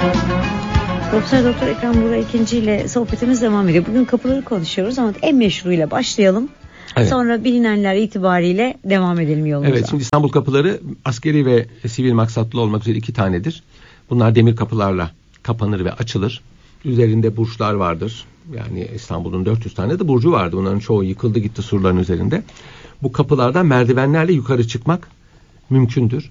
Profesör Doktor Ekrem Buğra İkinci ile sohbetimiz devam ediyor. Bugün kapıları konuşuyoruz ama en meşhuruyla başlayalım. Evet. Sonra bilinenler itibariyle devam edelim yolumuza. Evet, şimdi İstanbul kapıları askeri ve sivil maksatlı olmak üzere 2 tanedir. Bunlar demir kapılarla kapanır ve açılır. Üzerinde burçlar vardır. Yani İstanbul'un 400 tane de burcu vardı. Bunların çoğu yıkıldı gitti surların üzerinde. Bu kapılardan merdivenlerle yukarı çıkmak mümkündür.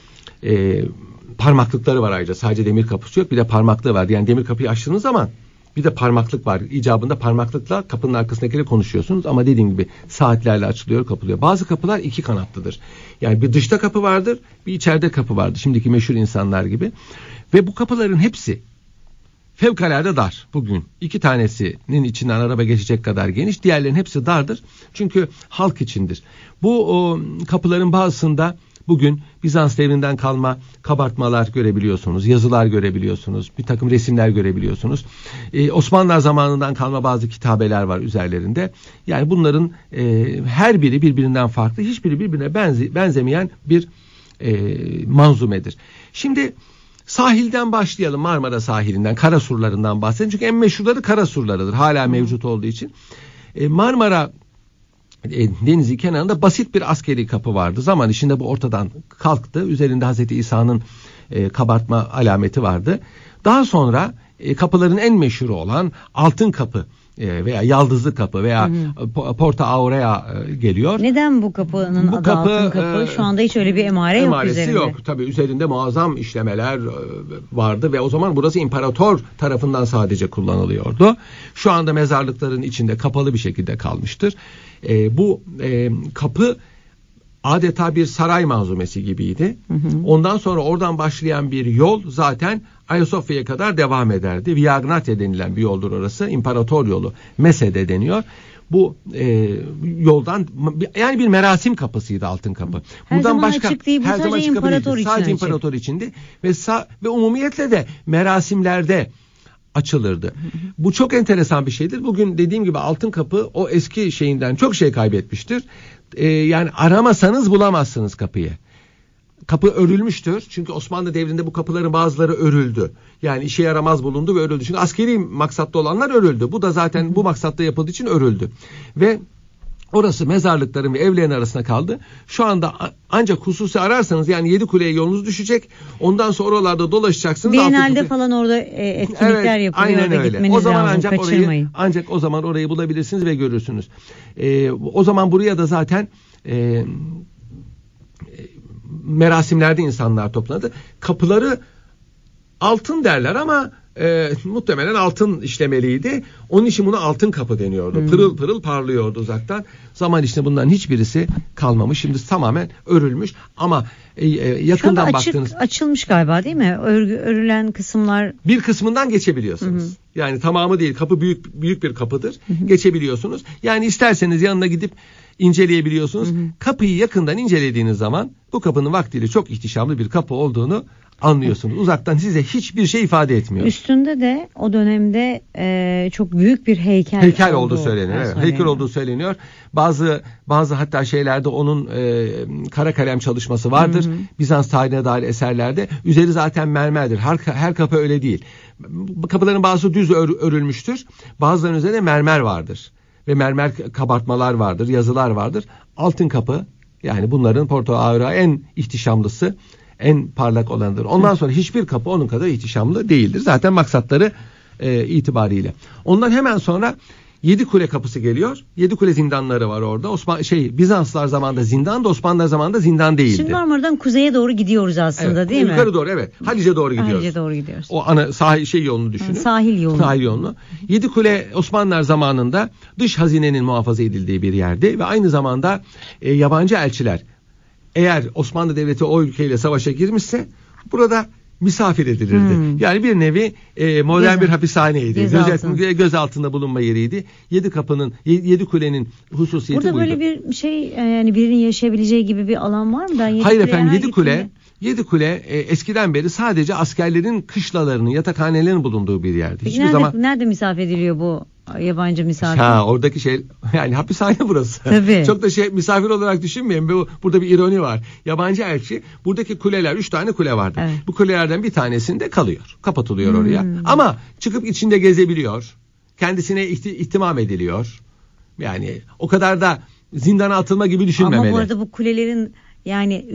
Parmaklıkları var ayrıca. Sadece demir kapısı yok, bir de parmaklığı var. Yani demir kapıyı açtığınız zaman bir de parmaklık var. İcabında parmaklıkla kapının arkasındakiyle konuşuyorsunuz. Ama dediğim gibi saatlerle açılıyor, kapılıyor. Bazı kapılar 2 kanatlıdır. Yani bir dışta kapı vardır, bir içeride kapı vardır. Şimdiki meşhur insanlar gibi. Ve bu kapıların hepsi fevkalade dar bugün. 2 tanesinin içinden araba geçecek kadar geniş. Diğerlerinin hepsi dardır. Çünkü halk içindir. Bu kapıların bazısında bugün Bizans devrinden kalma kabartmalar görebiliyorsunuz, yazılar görebiliyorsunuz, bir takım resimler görebiliyorsunuz. Osmanlılar zamanından kalma bazı kitabeler var üzerlerinde. Yani bunların her biri birbirinden farklı, hiçbiri birbirine benzemeyen bir manzumedir. Şimdi sahilden başlayalım, Marmara sahilinden, kara surlarından bahsedelim. Çünkü en meşhurları kara surlarıdır, hala mevcut olduğu için. Marmara denizi kenarında basit bir askeri kapı vardı. Zaman içinde bu ortadan kalktı. Üzerinde Hazreti İsa'nın kabartma alameti vardı. Daha sonra kapıların en meşhuru olan altın kapı veya yaldızlı kapı veya Porta Aurea geliyor. Neden bu kapının adı altın kapı? Şu anda hiç öyle bir emaresi üzerinde. Yok. Tabii üzerinde muazzam işlemeler vardı ve o zaman burası imparator tarafından sadece kullanılıyordu. Şu anda mezarlıkların içinde kapalı bir şekilde kalmıştır. Bu kapı adeta bir saray manzumesi gibiydi. Ondan sonra oradan başlayan bir yol zaten Ayasofya'ya kadar devam ederdi. Via Egnatia denilen bir yoldur orası. İmparator yolu. Mesede deniyor. Bu yoldan yani bir merasim kapısıydı altın kapı. Her buradan zaman başka açık değil, bu her zaman imparator için. Sadece imparator içindi ve umumiyetle de merasimlerde açılırdı. Bu çok enteresan bir şeydir. Bugün dediğim gibi altın kapı o eski şeyinden çok şey kaybetmiştir. Yani aramasanız bulamazsınız kapıyı. Kapı örülmüştür. Çünkü Osmanlı devrinde bu kapıların bazıları örüldü. Yani işe yaramaz bulundu ve örüldü. Çünkü askeri maksatlı olanlar örüldü. Bu da zaten bu maksatta yapıldığı için örüldü. Ve orası mezarlıkların ve evlerin arasında kaldı. Şu anda ancak hususi ararsanız yani Yedikule'ye yolunuz düşecek. Ondan sonra oralarda dolaşacaksınız. Biennale'de falan orada etkinlikler yapılıyor. Aynen öyle. O zaman ancak o zaman orayı bulabilirsiniz ve görürsünüz. O zaman buraya da zaten merasimlerde insanlar toplandı. Kapıları altın derler ama muhtemelen altın işlemeliydi. Onun için buna altın kapı deniyordu. Pırıl pırıl parlıyordu uzaktan. Zaman içinde bunların hiçbirisi kalmamış. Şimdi tamamen örülmüş ama yakından baktığınız açılmış galiba değil mi? Örülen kısımlar bir kısmından geçebiliyorsunuz. Yani tamamı değil. Kapı büyük bir kapıdır. Geçebiliyorsunuz. Yani isterseniz yanına gidip inceleyebiliyorsunuz. Kapıyı yakından incelediğiniz zaman bu kapının vaktiyle çok ihtişamlı bir kapı olduğunu anlıyorsunuz. Uzaktan size hiçbir şey ifade etmiyor. Üstünde de o dönemde çok büyük bir heykel olduğu söyleniyor. Evet, heykel olduğu söyleniyor. Bazı hatta şeylerde onun kara kalem çalışması vardır. Bizans tarihine dair eserlerde. Üzeri zaten mermerdir. Her kapı öyle değil. Kapıların bazısı düz örülmüştür. Bazılarının üzerinde mermer vardır. Ve mermer kabartmalar vardır, yazılar vardır. Altın kapı, yani bunların Porta Aurea en ihtişamlısı, en parlak olanıdır. Ondan sonra hiçbir kapı onun kadar ihtişamlı değildir. Zaten maksatları itibariyle. Ondan hemen sonra Yedikule kapısı geliyor. Yedikule zindanları var orada. Bizanslar zamanında zindan da Osmanlılar zamanında zindan değildi. Şimdi Marmara'dan kuzeye doğru gidiyoruz aslında, evet, değil mi? Yukarı doğru, evet. Halice doğru gidiyoruz. Halice doğru gidiyoruz. O ana yolunu düşünün. Sahil yolunu. Yedikule Osmanlılar zamanında dış hazinenin muhafaza edildiği bir yerdi ve aynı zamanda yabancı elçiler eğer Osmanlı Devleti o ülkeyle savaşa girmişse burada misafir edilirdi. Yani bir nevi modern bir hapishaneydi. Göz altında bulunma yeriydi. Yedikule'nin hususiyeti buydu. Burada böyle bir şey, yani birinin yaşayabileceği gibi bir alan var mı? Hayır efendim, Yedikule eskiden beri sadece askerlerin kışlalarının, yatakhanelerin bulunduğu bir yerdi. Peki nerede misafir ediliyor bu yabancı misafir. Oradaki şey yani hapishane burası. Tabii. Çok da misafir olarak düşünmeyin. Burada bir ironi var. Yabancı elçi buradaki kuleler 3 tane kule vardı. Evet. Bu kulelerden bir tanesinde kalıyor. Kapatılıyor oraya. Ama çıkıp içinde gezebiliyor. Kendisine ihtimam ediliyor. Yani o kadar da zindana atılma gibi düşünmemeli. Ama bu arada bu kulelerin yani